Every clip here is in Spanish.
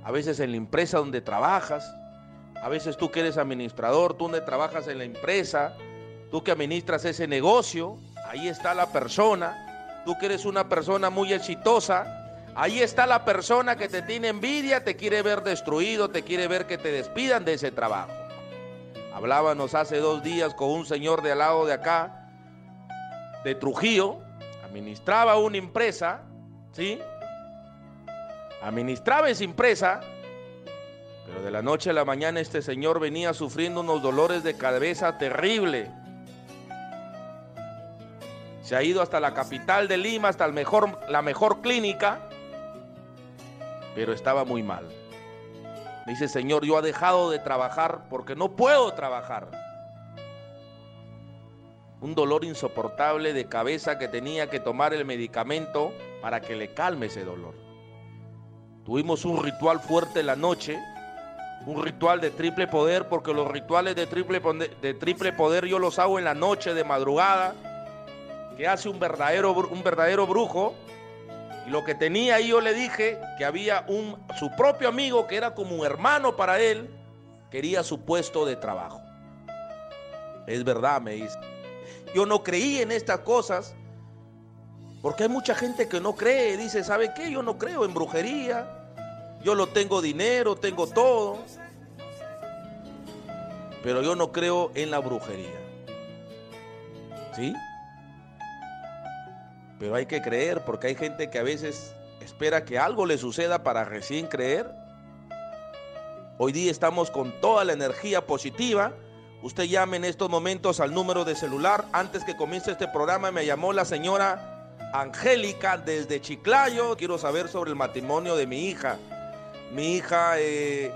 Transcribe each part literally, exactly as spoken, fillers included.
a veces en la empresa donde trabajas, a veces tú que eres administrador, tú donde trabajas en la empresa, tú que administras ese negocio, ahí está la persona, tú que eres una persona muy exitosa, ahí está la persona que te tiene envidia, te quiere ver destruido, te quiere ver que te despidan de ese trabajo. Hablábamos hace dos días con un señor de al lado de acá, de Trujillo, administraba una empresa, ¿sí? Administraba esa empresa, pero de la noche a la mañana este señor venía sufriendo unos dolores de cabeza terrible. Se ha ido hasta la capital de Lima, hasta el mejor, la mejor clínica, pero estaba muy mal. Me dice, señor, yo he dejado de trabajar porque no puedo trabajar. Un dolor insoportable de cabeza que tenía que tomar el medicamento para que le calme ese dolor. Tuvimos un ritual fuerte en la noche, un ritual de triple poder, porque los rituales de triple, de triple poder yo los hago en la noche de madrugada, que hace un verdadero, un verdadero brujo. Y lo que tenía ahí, yo le dije que había un, su propio amigo que era como un hermano para él, quería su puesto de trabajo. Es verdad, me dice. Yo no creí en estas cosas, porque hay mucha gente que no cree, dice, ¿sabe qué? Yo no creo en brujería, yo lo tengo dinero, tengo todo, pero yo no creo en la brujería. ¿Sí? Pero hay que creer, porque hay gente que a veces espera que algo le suceda para recién creer. Hoy día estamos con toda la energía positiva. Usted llame en estos momentos al número de celular. Antes que comience este programa me llamó la señora Angélica desde Chiclayo. Quiero saber sobre el matrimonio de mi hija. Mi hija eh,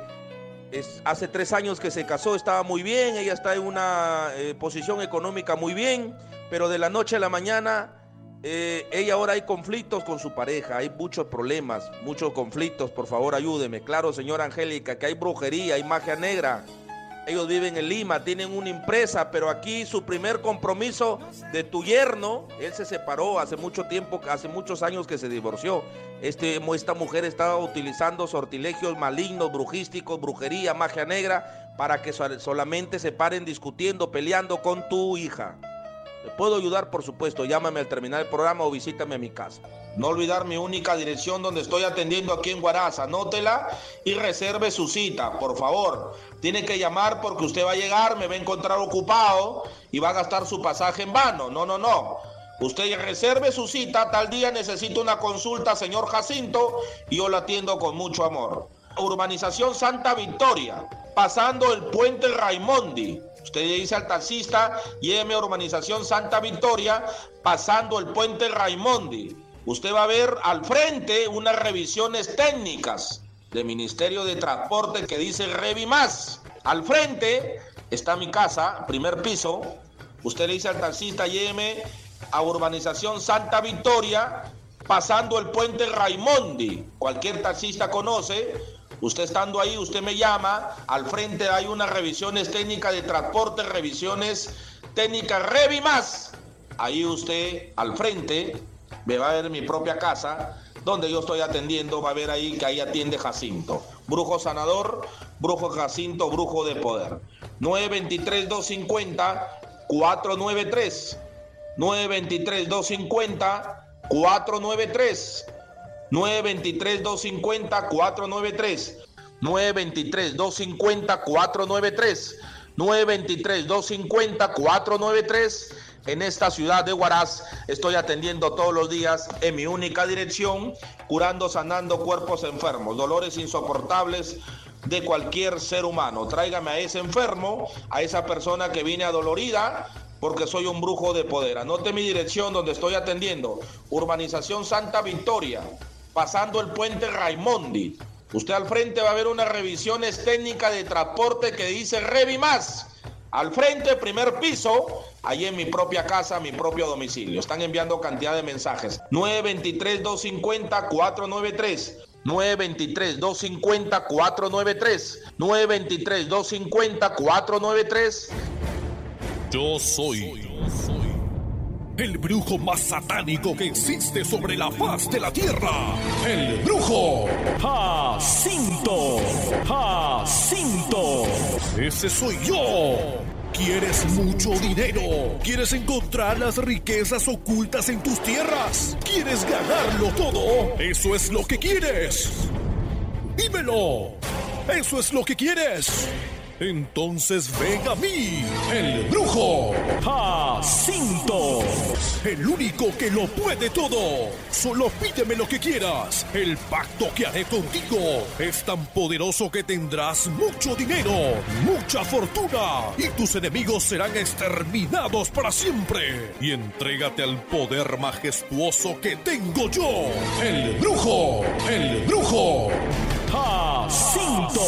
es, hace tres años que se casó, estaba muy bien, ella está en una eh, posición económica muy bien, pero de la noche a la mañana eh, ella ahora hay conflictos con su pareja, hay muchos problemas, muchos conflictos. Por favor ayúdeme. Claro, señora Angélica, que hay brujería, hay magia negra. Ellos viven en Lima, tienen una empresa, pero aquí su primer compromiso de tu yerno, él se separó hace mucho tiempo, hace muchos años que se divorció. Este, esta mujer estaba utilizando sortilegios malignos, brujísticos, brujería, magia negra, para que solamente se paren discutiendo, peleando con tu hija. ¿Le puedo ayudar? Por supuesto, llámame al terminar el programa o visítame a mi casa. No olvidar mi única dirección donde estoy atendiendo aquí en Huaraz. Anótela y reserve su cita, por favor. Tiene que llamar porque usted va a llegar, me va a encontrar ocupado y va a gastar su pasaje en vano. No, no, no. Usted reserve su cita, tal día necesito una consulta, señor Jacinto, y yo la atiendo con mucho amor. Urbanización Santa Victoria, pasando el puente Raimondi. Usted le dice al taxista, lléveme a Urbanización Santa Victoria, pasando el puente Raimondi. Usted va a ver al frente unas revisiones técnicas del Ministerio de Transporte que dice Revimás. Al frente está mi casa, primer piso. Usted le dice al taxista, lléveme a Urbanización Santa Victoria, pasando el puente Raimondi. Cualquier taxista conoce. Usted estando ahí, usted me llama, al frente hay unas revisiones técnicas de transporte, revisiones técnicas Revimás. Ahí usted, al frente, me va a ver mi propia casa, donde yo estoy atendiendo, va a ver ahí que ahí atiende Jacinto. Brujo sanador, brujo Jacinto, brujo de poder. nueve dos tres, dos cinco cero, cuatro nueve tres. nueve dos tres, dos cinco cero, cuatro nueve tres. nueve dos tres, dos cinco cero, cuatro nueve tres. nueve dos tres, dos cinco cero, cuatro nueve tres. nueve dos tres, dos cinco cero, cuatro nueve tres. En esta ciudad de Huaraz estoy atendiendo todos los días en mi única dirección, curando, sanando cuerpos enfermos, dolores insoportables de cualquier ser humano. Tráigame a ese enfermo, a esa persona que viene adolorida, porque soy un brujo de poder. Anote mi dirección donde estoy atendiendo, Urbanización Santa Victoria, pasando el puente Raimondi. Usted al frente va a ver unas revisiones técnicas de transporte que dice Revimás. Al frente, primer piso, allí en mi propia casa, mi propio domicilio. Están enviando cantidad de mensajes. nueve dos tres, dos cinco cero, cuatro nueve tres. nueve dos tres, dos cinco cero, cuatro nueve tres. nueve dos tres, dos cinco cero, cuatro nueve tres. Yo soy el brujo más satánico que existe sobre la faz de la tierra. El brujo Jacinto. Jacinto. Jacinto. Ese soy yo. ¿Quieres mucho dinero? ¿Quieres encontrar las riquezas ocultas en tus tierras? ¿Quieres ganarlo todo? ¿Eso es lo que quieres? ¡Dímelo! ¿Eso es lo que quieres? Entonces ven a mí, el brujo Jacinto, el único que lo puede todo. Solo pídeme lo que quieras. El pacto que haré contigo es tan poderoso que tendrás mucho dinero, mucha fortuna, y tus enemigos serán exterminados para siempre. Y entrégate al poder majestuoso que tengo yo, el brujo, el brujo Jacinto.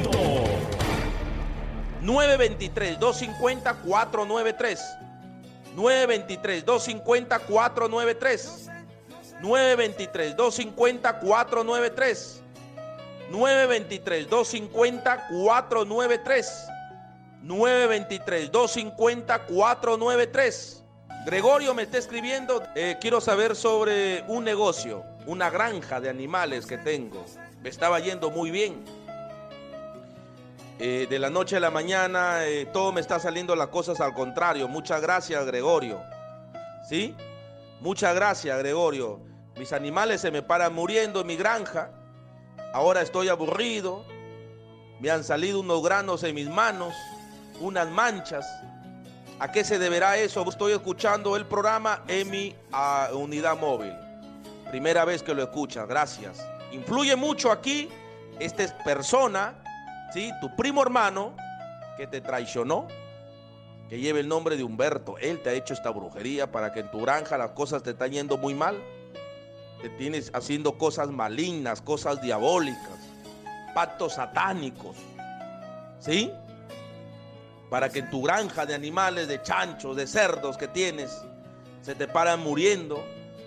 nueve veintitrés, doscientos cincuenta, cuatrocientos noventa y tres. nueve veintitrés, doscientos cincuenta, cuatrocientos noventa y tres. nueve veintitrés, doscientos cincuenta, cuatrocientos noventa y tres. nueve veintitrés, doscientos cincuenta, cuatrocientos noventa y tres. nueve veintitrés, doscientos cincuenta, cuatrocientos noventa y tres. Gregorio me está escribiendo, eh, quiero saber sobre un negocio, una granja de animales que tengo. Me estaba yendo muy bien. Eh, de la noche a la mañana, eh, todo me está saliendo las cosas al contrario. Muchas gracias, Gregorio. ¿Sí? Muchas gracias, Gregorio. Mis animales se me paran muriendo en mi granja. Ahora estoy aburrido. Me han salido unos granos en mis manos, unas manchas. ¿A qué se deberá eso? Estoy escuchando el programa en mi uh, unidad móvil. Primera vez que lo escuchas, gracias. Influye mucho aquí esta persona, ¿sí? Tu primo hermano que te traicionó, que lleva el nombre de Humberto. Él te ha hecho esta brujería para que en tu granja las cosas te están yendo muy mal. Te tienes haciendo cosas malignas, cosas diabólicas, pactos satánicos, ¿sí? Para que en tu granja de animales, de chanchos, de cerdos que tienes, se te paran muriendo.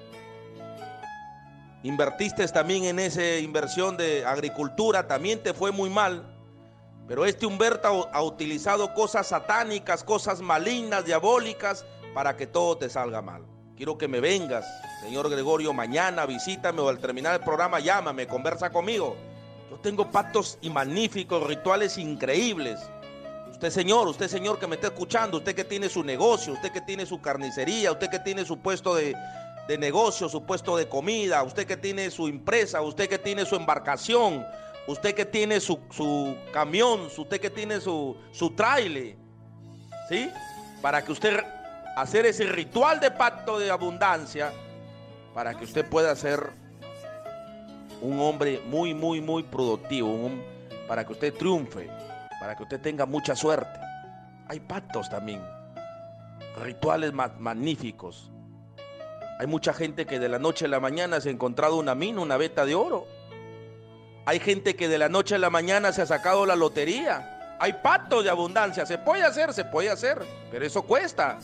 Invertiste también en esa inversión de agricultura, también te fue muy mal. Pero este Humberto ha utilizado cosas satánicas, cosas malignas, diabólicas, para que todo te salga mal. Quiero que me vengas, señor Gregorio, mañana visítame o al terminar el programa llámame, conversa conmigo. Yo tengo pactos y magníficos, rituales increíbles. Usted señor, usted señor que me está escuchando, usted que tiene su negocio, usted que tiene su carnicería, usted que tiene su puesto de... de negocio, su puesto de comida, usted que tiene su empresa, usted que tiene su embarcación, usted que tiene su, su camión, usted que tiene su, su trailer, ¿sí? Para que usted hacer ese ritual de pacto de abundancia, para que usted pueda ser un hombre muy, muy, muy productivo, un, para que usted triunfe, para que usted tenga mucha suerte. Hay pactos también, rituales ma- magníficos. Hay mucha gente que de la noche a la mañana se ha encontrado una mina, una veta de oro. Hay gente que de la noche a la mañana se ha sacado la lotería. Hay pactos de abundancia. Se puede hacer, se puede hacer, pero eso cuesta.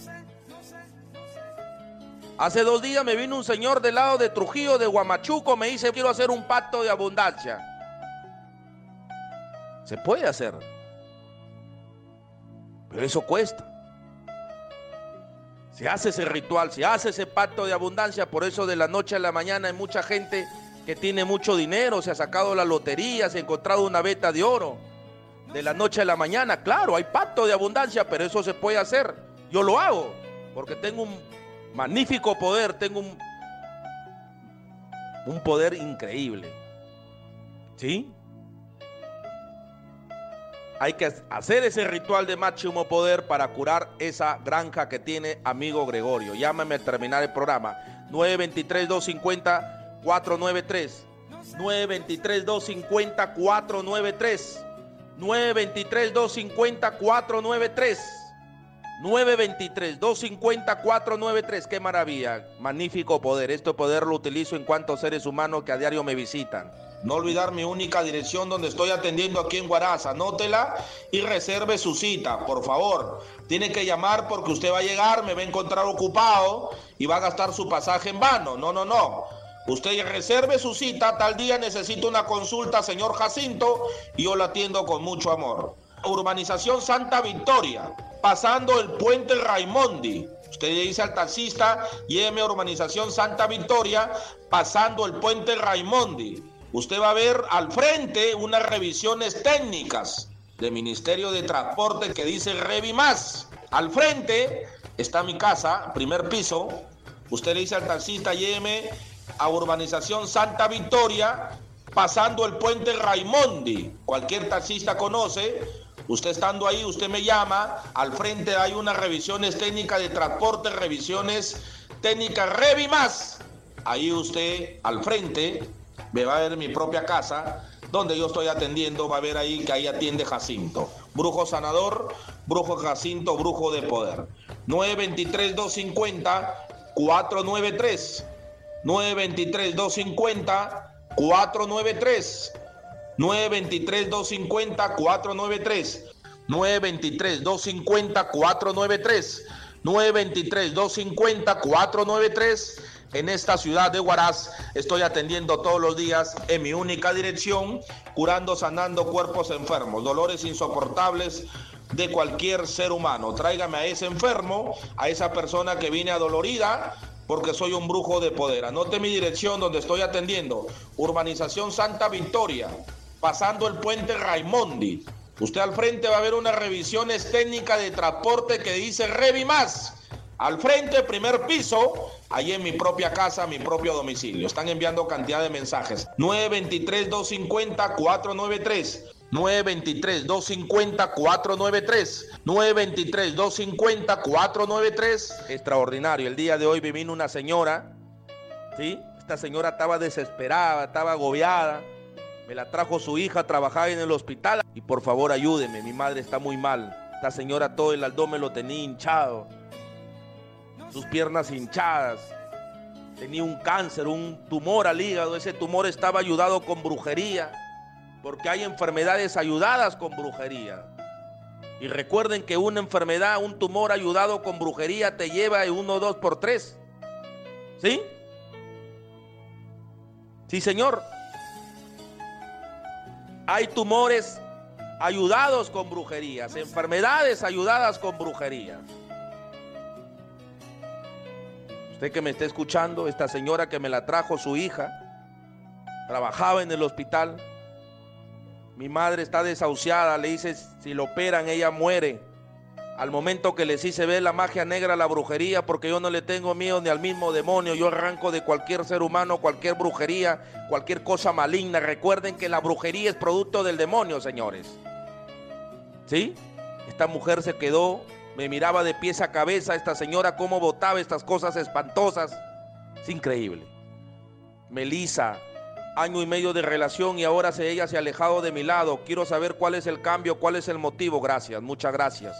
Hace dos días me vino un señor del lado de Trujillo, de Huamachuco, me dice, quiero hacer un pacto de abundancia. Se puede hacer, pero eso cuesta. Se hace ese ritual, se hace ese pacto de abundancia. Por eso de la noche a la mañana hay mucha gente que tiene mucho dinero, se ha sacado la lotería, se ha encontrado una veta de oro. De la noche a la mañana, claro, hay pacto de abundancia, pero eso se puede hacer. Yo lo hago, porque tengo un magnífico poder, tengo un, un poder increíble. ¿Sí? Hay que hacer ese ritual de máximo poder para curar esa granja que tiene amigo Gregorio. Llámame al terminar el programa. nueve veintitrés, doscientos cincuenta, cuatrocientos noventa y tres. nueve veintitrés, doscientos cincuenta, cuatrocientos noventa y tres. nueve veintitrés, doscientos cincuenta, cuatrocientos noventa y tres. nueve veintitrés, doscientos cincuenta, cuatrocientos noventa y tres. Qué maravilla. Magnífico poder. Este poder lo utilizo en cuantos seres humanos que a diario me visitan. No olvidar mi única dirección donde estoy atendiendo aquí en Huaraz. Anótela y reserve su cita, por favor. Tiene que llamar porque usted va a llegar, me va a encontrar ocupado y va a gastar su pasaje en vano. No, no, no. Usted reserve su cita, tal día necesito una consulta, señor Jacinto, y yo la atiendo con mucho amor. Urbanización Santa Victoria, pasando el puente Raimondi. Usted le dice al taxista, lléveme a Urbanización Santa Victoria, pasando el puente Raimondi. usted va a ver al frente unas revisiones técnicas del Ministerio de Transporte que dice Revimás. Al frente está mi casa, primer piso. Usted le dice al taxista, lléveme a Urbanización Santa Victoria, pasando el puente Raimondi. Cualquier taxista conoce. Usted estando ahí, usted me llama. Al frente hay unas revisiones técnicas de transporte, revisiones técnicas Revimás. Ahí usted, al frente, me va a ver mi propia casa, donde yo estoy atendiendo. Va a ver ahí que ahí atiende Jacinto. Brujo sanador, brujo Jacinto, brujo de poder. nueve dos tres, dos cinco cero, cuatro nueve tres. nueve dos tres, dos cinco cero, cuatro nueve tres. nueve dos tres, dos cinco cero, cuatro nueve tres. nueve dos tres, dos cinco cero, cuatro nueve tres. nueve dos tres, dos cinco cero, cuatro nueve tres. En esta ciudad de Huaraz estoy atendiendo todos los días en mi única dirección, curando, sanando cuerpos enfermos, dolores insoportables de cualquier ser humano. Tráigame a ese enfermo, a esa persona que viene adolorida, porque soy un brujo de poder. Anote mi dirección donde estoy atendiendo. Urbanización Santa Victoria, pasando el puente Raimondi. Usted al frente va a ver unas revisiones técnicas de transporte que dice Revimás. Al frente, primer piso, ahí en mi propia casa, mi propio domicilio. Están enviando cantidad de mensajes. nueve dos tres, dos cinco cero, cuatro nueve tres. nueve dos tres, dos cinco cero, cuatro nueve tres. nueve dos tres, dos cinco cero, cuatro nueve tres. Extraordinario. El día de hoy me vino una señora, ¿sí? Esta señora estaba desesperada, estaba agobiada. Me la trajo su hija, trabajaba en el hospital. Y por favor, ayúdeme, mi madre está muy mal. Esta señora todo el abdomen lo tenía hinchado. Sus piernas hinchadas, tenía un cáncer, un tumor al hígado. Ese tumor estaba ayudado con brujería, porque hay enfermedades ayudadas con brujería. Y recuerden que una enfermedad, un tumor ayudado con brujería te lleva de uno, dos por tres. ¿Sí? Sí, señor. Hay tumores ayudados con brujerías, enfermedades ayudadas con brujería. Usted que me está escuchando, esta señora que me la trajo su hija, trabajaba en el hospital. Mi madre está desahuciada, le dice, si lo operan ella muere. Al momento que les hice ver la magia negra, la brujería, porque yo no le tengo miedo ni al mismo demonio. Yo arranco de cualquier ser humano, cualquier brujería, cualquier cosa maligna. Recuerden que la brujería es producto del demonio, señores. ¿Sí? Esta mujer se quedó, me miraba de pies a cabeza, esta señora cómo botaba estas cosas espantosas. Es increíble. Melissa, año y medio de relación y ahora se, ella se ha alejado de mi lado. Quiero saber cuál es el cambio, cuál es el motivo. Gracias, muchas gracias.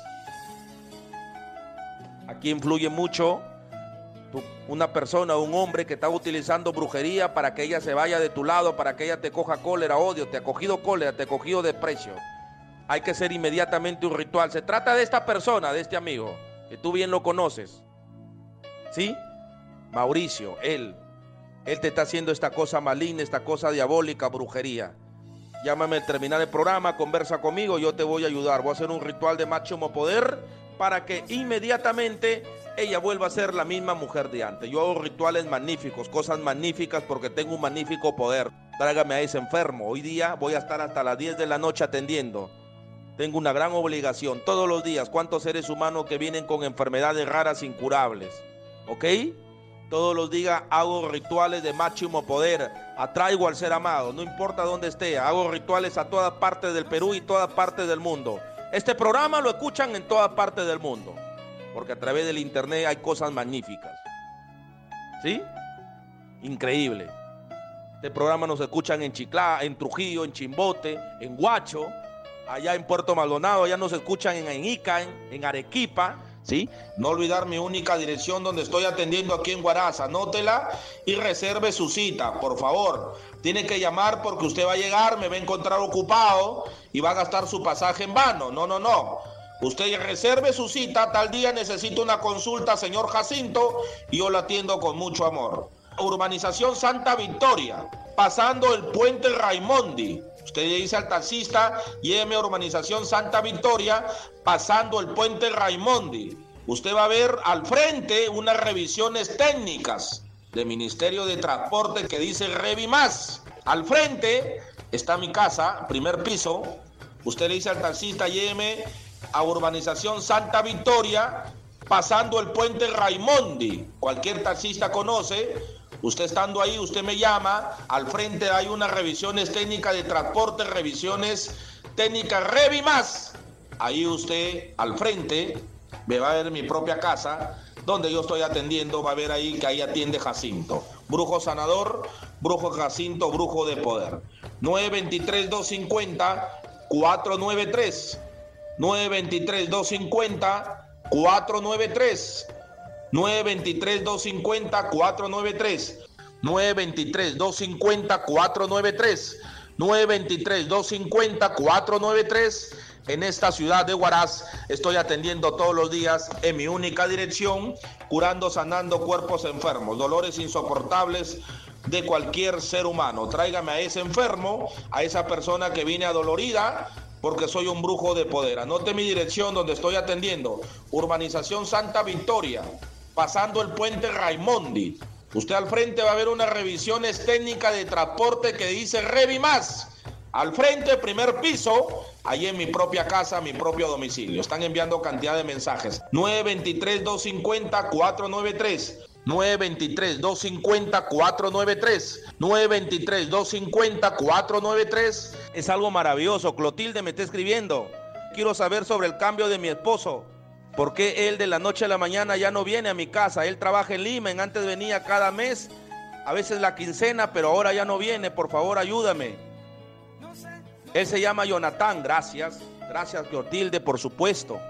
Aquí influye mucho tu, una persona, un hombre que está utilizando brujería para que ella se vaya de tu lado, para que ella te coja cólera, odio, te ha cogido cólera, te ha cogido desprecio. Hay que hacer inmediatamente un ritual. Se trata de esta persona, de este amigo, que tú bien lo conoces. ¿Sí? Mauricio, él. Él te está haciendo esta cosa maligna, esta cosa diabólica, brujería. Llámame al terminar el programa, conversa conmigo, yo te voy a ayudar. Voy a hacer un ritual de máximo poder para que inmediatamente ella vuelva a ser la misma mujer de antes. Yo hago rituales magníficos, cosas magníficas porque tengo un magnífico poder. Tráigame a ese enfermo. Hoy día voy a estar hasta las diez de la noche atendiendo. Tengo una gran obligación todos los días. ¿Cuántos seres humanos que vienen con enfermedades raras incurables? ¿Ok? Todos los días hago rituales de máximo poder. Atraigo al ser amado, no importa dónde esté. Hago rituales a todas partes del Perú y todas partes del mundo. Este programa lo escuchan en todas partes del mundo, porque a través del internet hay cosas magníficas. ¿Sí? Increíble. Este programa nos escuchan en Chiclá, en Trujillo, en Chimbote, en Huacho. Allá en Puerto Maldonado, ya nos escuchan en, en Ica, en, en Arequipa, ¿sí? No olvidar mi única dirección donde estoy atendiendo aquí en Huaraz. Anótela y reserve su cita, por favor. Tiene que llamar porque usted va a llegar, me va a encontrar ocupado y va a gastar su pasaje en vano. No, no, no. Usted reserve su cita, tal día necesito una consulta, señor Jacinto, y yo la atiendo con mucho amor. Urbanización Santa Victoria, pasando el puente Raimondi. Usted le dice al taxista, lléveme a Urbanización Santa Victoria, pasando el puente Raimondi. Usted va a ver al frente unas revisiones técnicas del Ministerio de Transporte que dice Revimás. Al frente está mi casa, primer piso. Usted le dice al taxista, lléveme a Urbanización Santa Victoria, pasando el puente Raimondi. Cualquier taxista conoce. Usted estando ahí, usted me llama. Al frente hay unas revisiones técnicas de transporte, revisiones técnicas Revimas. Ahí usted, al frente, me va a ver mi propia casa, donde yo estoy atendiendo. Va a ver ahí que ahí atiende Jacinto. Brujo sanador, brujo Jacinto, brujo de poder. nueve dos tres, dos cinco cero, cuatro nueve tres. nueve dos tres, dos cinco cero, cuatro nueve tres. nueve dos tres, dos cinco cero, cuatro nueve tres. nueve dos tres, dos cinco cero, cuatro nueve tres. nueve dos tres, dos cinco cero, cuatro nueve tres. En esta ciudad de Huaraz estoy atendiendo todos los días en mi única dirección, curando, sanando cuerpos enfermos, dolores insoportables de cualquier ser humano. Tráigame a ese enfermo, a esa persona que viene adolorida, porque soy un brujo de poder. Anote mi dirección donde estoy atendiendo. Urbanización Santa Victoria, pasando el puente Raimondi. Usted al frente va a ver unas revisiones técnicas de transporte que dice Revimas. Al frente, primer piso, ahí en mi propia casa, mi propio domicilio. Están enviando cantidad de mensajes. nueve dos tres, dos cinco cero, cuatro nueve tres. nueve dos tres, dos cinco cero, cuatro nueve tres. nueve dos tres, dos cinco cero, cuatro nueve tres. Es algo maravilloso. Clotilde me está escribiendo. Quiero saber sobre el cambio de mi esposo. ¿Por qué él de la noche a la mañana ya no viene a mi casa? Él trabaja en Lima, antes venía cada mes, a veces la quincena, pero ahora ya no viene. Por favor, ayúdame. Él se llama Jonathan. Gracias, gracias Clotilde, por supuesto.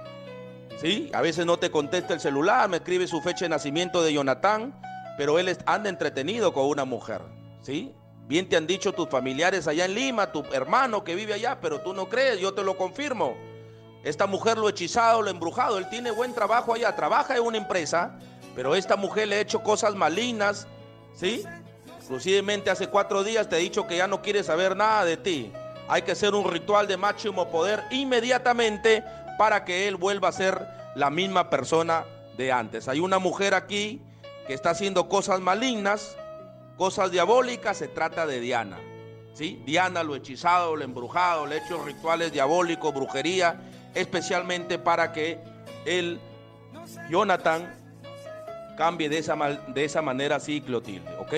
Sí, a veces no te contesta el celular, me escribe su fecha de nacimiento de Jonathan, pero él anda entretenido con una mujer. Sí, bien te han dicho tus familiares allá en Lima, tu hermano que vive allá, pero tú no crees, yo te lo confirmo. Esta mujer lo ha hechizado, lo ha embrujado. Él tiene buen trabajo allá, trabaja en una empresa, pero esta mujer le ha hecho cosas malignas, ¿sí? Exclusivamente hace cuatro días te he dicho que ya no quiere saber nada de ti. Hay que hacer un ritual de máximo poder inmediatamente para que él vuelva a ser la misma persona de antes. Hay una mujer aquí que está haciendo cosas malignas, cosas diabólicas. Se trata de Diana, ¿sí? Diana lo ha hechizado, lo ha embrujado, le ha hecho rituales diabólicos, brujería, especialmente para que él, Jonathan, cambie de esa, de esa manera así, Clotilde, ¿ok?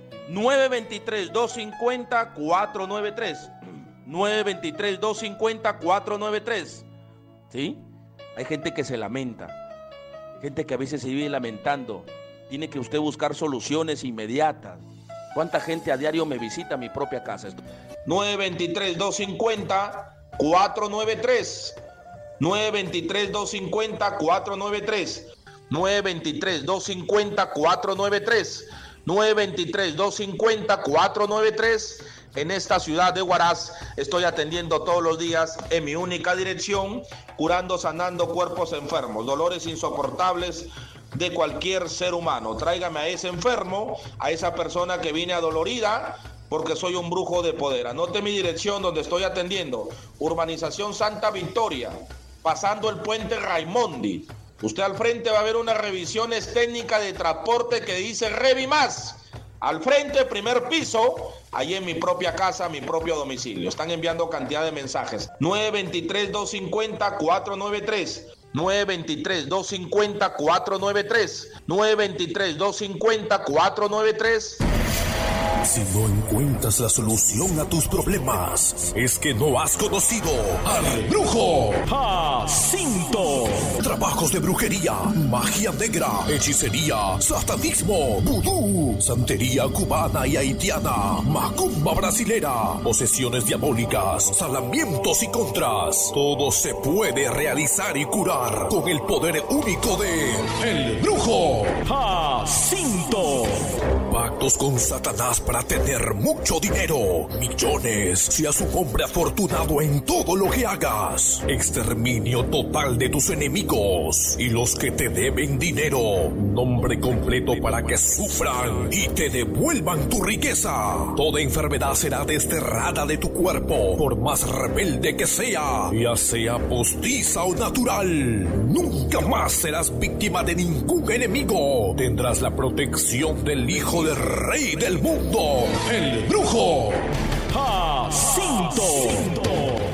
nueve dos tres, dos cinco cero, cuatro nueve tres. nueve dos tres, dos cinco cero, cuatro nueve tres. ¿Sí? Hay gente que se lamenta, gente que a veces se vive lamentando. Tiene que usted buscar soluciones inmediatas. ¿Cuánta gente a diario me visita a mi propia casa? nueve dos tres, dos cinco cero, cuatro nueve tres. nueve dos tres, dos cinco cero, cuatro nueve tres. nueve dos tres, dos cinco cero, cuatro nueve tres. nueve dos tres, dos cinco cero, cuatro nueve tres. En esta ciudad de Huaraz estoy atendiendo todos los días en mi única dirección, curando, sanando cuerpos enfermos, dolores insoportables de cualquier ser humano. Tráigame a ese enfermo, a esa persona que viene adolorida, porque soy un brujo de poder. Anote mi dirección donde estoy atendiendo. Urbanización Santa Victoria, pasando el puente Raimondi. Usted al frente va a ver unas revisiones técnicas de transporte que dice Revimas. Al frente, primer piso, ahí en mi propia casa, mi propio domicilio. Están enviando cantidad de mensajes. nueve dos tres, dos cinco cero, cuatro nueve tres. nueve dos tres, dos cinco cero, cuatro nueve tres. nueve dos tres, dos cinco cero, cuatro nueve tres. Si no encuentras la solución a tus problemas, es que no has conocido al brujo Jacinto. Trabajos de brujería, magia negra, hechicería, satanismo, vudú, santería cubana y haitiana, macumba brasilera, posesiones diabólicas, salamientos y contras. Todo se puede realizar y curar con el poder único de el brujo Jacinto. Pactos con Satanás para tener mucho dinero, millones, seas un hombre afortunado en todo lo que hagas. Exterminio total de tus enemigos y los que te deben dinero. Nombre completo para que sufran y te devuelvan tu riqueza. Toda enfermedad será desterrada de tu cuerpo, por más rebelde que sea, ya sea postiza o natural. Nunca más serás víctima de ningún enemigo. Tendrás la protección del Hijo de rey del mundo, el brujo Jacinto.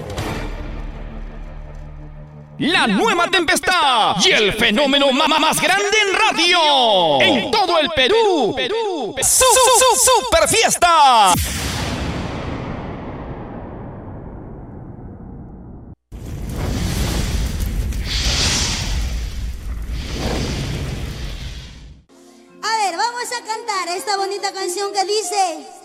La nueva tempestad y el fenómeno más grande en radio. En todo el Perú. ¡Su, su, super fiesta! A ver, vamos a cantar esta bonita canción que dice...